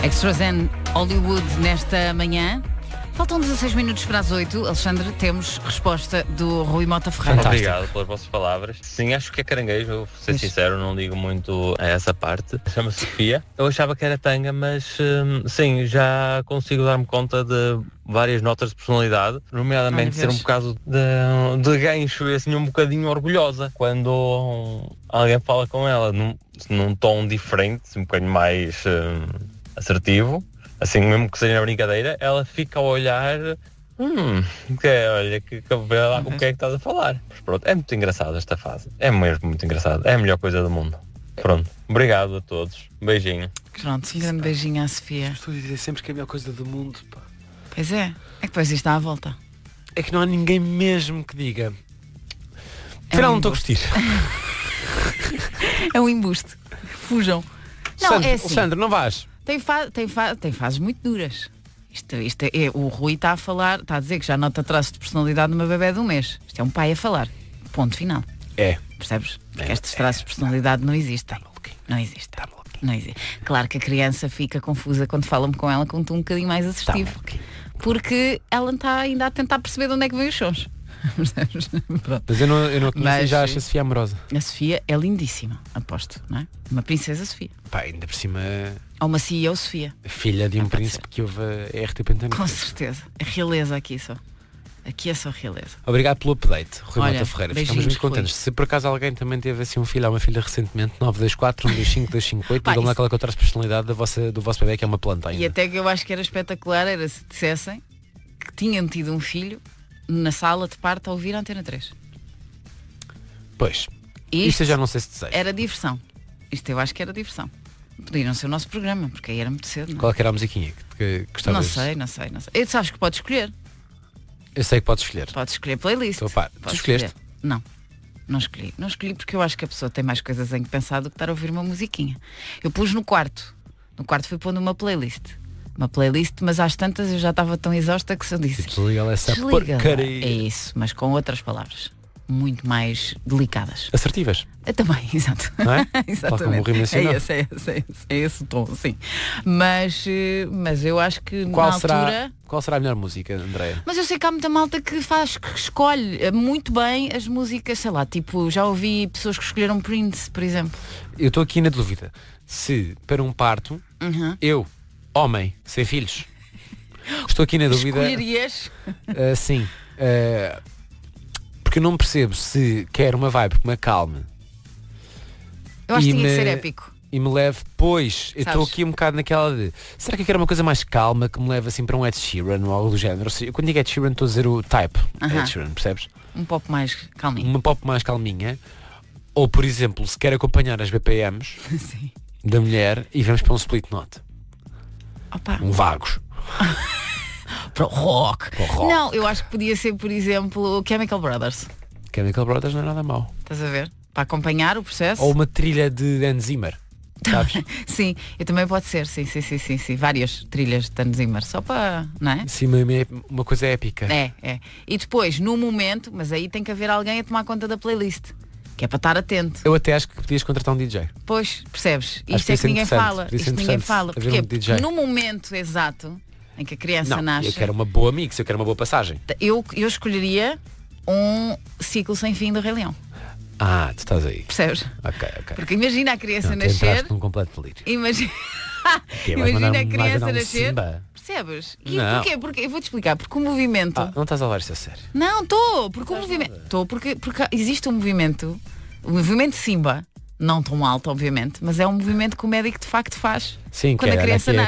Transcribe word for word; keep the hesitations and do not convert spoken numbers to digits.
Extras em Hollywood nesta manhã. Faltam dezasseis minutos para as oito. Alexandre, temos resposta do Rui Mota Ferreira. Obrigado pelas vossas palavras. Sim, acho que é caranguejo, vou ser Isso. sincero, não ligo muito a essa parte. Chama-se Sofia. Eu achava que era tanga, mas hum, sim, já consigo dar-me conta de várias notas de personalidade, nomeadamente Olha, ser um vês. bocado de, de gancho e assim um bocadinho orgulhosa. Quando hum, alguém fala com ela num, num tom diferente, um bocadinho mais hum, assertivo, assim mesmo que seja na brincadeira, ela fica a olhar, hum, que é, olha, que, que vê lá o que é que estás a falar. Mas pronto, é muito engraçado esta fase, é mesmo muito engraçado, é a melhor coisa do mundo. Pronto, obrigado a todos, beijinho. Pronto, um grande beijinho à Sofia. Estou a dizer sempre que é a melhor coisa do mundo, pá. Pois é, é que depois isto dá à volta. É que não há ninguém mesmo que diga. É Afinal, um não estou a gostar. É um embuste. Fujam. Não, Sandro, é assim. Alexandre, não vais? Tem, fa tem, fa tem fases muito duras. Isto, isto é, o Rui está a falar, está a dizer que já nota traço de personalidade numa bebé de um mês. Isto é um pai a falar. Ponto final. É. Percebes? Porque É, estes traços de personalidade não existem. Não existe. Não existe. Claro que a criança fica confusa quando falam com ela com um tom um bocadinho mais assertivo. Porque ela está ainda a tentar perceber de onde é que vem os sons. Pronto. Mas eu não, eu não conheço Mas- e já acho a Sofia amorosa. A Sofia é lindíssima, aposto, não é? Uma princesa Sofia. Pá, ainda por cima, Ou uma C E O Sofia. filha de um pode príncipe que houve a R T P António. Com certeza. É realeza aqui só. Aqui é só realeza. Obrigado pelo update, Rui Olha, Mota Ferreira. Ficamos beijinhos, muito contentes. Rui. Se por acaso alguém também teve assim um filho ou uma filha recentemente, nove dois quatro, um dois cinco, dois cinco oito, Pá, digam lá isso- aquela que eu traço personalidade da vossa, do vosso bebê, que é uma planta ainda. E até que eu acho que era espetacular era se dissessem que tinham tido um filho na sala de parto a ouvir a Antena três. Pois, Isto isto eu já não sei se desejo. era diversão. Isto eu acho que era diversão. Podiam ser o nosso programa, porque aí era muito cedo, não é? Qual é que era a musiquinha que, que gostavas? Não sei, não sei, não sei. E tu sabes que podes escolher. Eu sei que podes escolher. Podes escolher playlist. Então, pá, tu Podes escolheste? escolher. Não. Não escolhi. Não escolhi porque eu acho que a pessoa tem mais coisas em que pensar do que estar a ouvir uma musiquinha. Eu pus no quarto. No quarto fui pondo uma playlist. Uma playlist, mas às tantas eu já estava tão exausta que se eu disse. Desliga essa "Desliga lá." porcaria. É isso, mas com outras palavras. Muito mais delicadas. Assertivas, Eu também, exato. não é? Tal como o Exatamente. Rui É mencionou. esse, é esse, é esse, é esse o tom, sim. Mas, eh, mas eu acho que Qual na será, altura. qual será a melhor música, Andréia? Mas eu sei que há muita malta que faz, que escolhe eh, muito bem as músicas, sei lá, tipo, já ouvi pessoas que escolheram Prince, por exemplo. Eu estou aqui na dúvida. Se para um parto, Uhum. eu, homem, sem filhos, estou aqui na dúvida. Escolherias? Uh, sim. Uh, porque eu não percebo se quer uma vibe que me acalme Eu acho E que tinha me- que ser épico. e me leve, pois, eu estou Sabes? aqui um bocado naquela de será que eu quero uma coisa mais calma que me leve assim para um Ed Sheeran ou algo do género? Ou seja, eu quando digo Ed Sheeran estou a dizer o type Aham. Ed Sheeran, percebes? Um pouco mais calminho. Uma pop mais calminha. Ou por exemplo, se quer acompanhar as B P Ms Sim. da mulher e vamos para um split note, Opa, um vagos. para o rock. Para o rock. Não, eu acho que podia ser, por exemplo, o Chemical Brothers. Chemical Brothers não é nada mau. Estás a ver? Para acompanhar o processo. Ou uma trilha de Hans Zimmer, sabes? Sim, e também pode ser, sim, sim, sim, sim, sim. Várias trilhas de Hans Zimmer, só para, não é? Sim, uma, uma coisa épica. É, é. E depois, no momento, mas aí tem que haver alguém a tomar conta da playlist, que é para estar atento. Eu até acho que podias contratar um D J. Pois, percebes? que Isto é isso que é ninguém interessante, fala. podia ser Isto ninguém interessante fala. haver Porquê? um D J. Porque no momento exato em que a criança Não, nasce, eu quero uma boa mix, eu quero uma boa passagem. eu, eu escolheria um ciclo sem fim do Rei Leão. Ah, tu estás aí. Percebes? Ok, ok. Porque imagina a criança Não, tu nascer. entraste num completo delírio. Imagina, Que vais imagina mandar- a vais criança mandar um nascer. Simba? Percebes? E Não. porquê? Porque eu vou-te explicar, porque o movimento. Ah, não estás a levar isto a sério. Não, estou, porque o movimento. Estou, porque, porque existe um movimento, o movimento Simba, não tão alto, obviamente, mas é um movimento que o médico de facto faz Sim, quando que a é, criança daqui a nasce.